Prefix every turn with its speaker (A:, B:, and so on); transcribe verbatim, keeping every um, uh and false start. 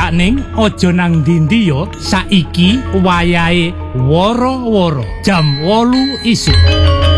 A: Sakning aja nang ndi-ndi ya, saiki wayahe woro-woro jam wolu isuk.